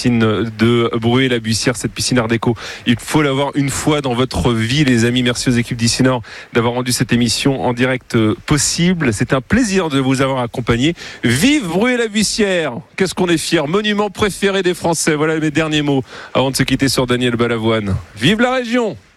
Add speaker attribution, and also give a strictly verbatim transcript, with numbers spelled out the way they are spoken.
Speaker 1: piscine de Bruay-la-Bussière, cette piscine Art déco. Il faut l'avoir une fois dans votre vie, les amis. Merci aux équipes d'Ici Nord d'avoir rendu cette émission en direct possible. C'est un plaisir de vous avoir accompagné. Vive Bruay-la-Bussière! Qu'est-ce qu'on est fiers! Monument préféré des Français. Voilà mes derniers mots avant de se quitter sur Daniel Balavoine. Vive la région!